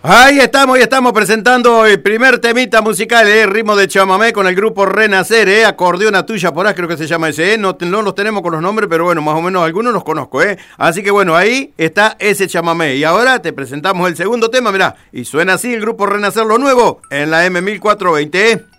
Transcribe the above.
Ahí estamos presentando el primer temita musical, ritmo de chamamé con el grupo Renacer, acordeón a tuya por ahí, creo que se llama ese, no los tenemos con los nombres, pero bueno, más o menos algunos los conozco, Así que bueno, ahí está ese chamamé. Y ahora te presentamos el segundo tema, mirá, y suena así el grupo Renacer, lo nuevo, en la M1420,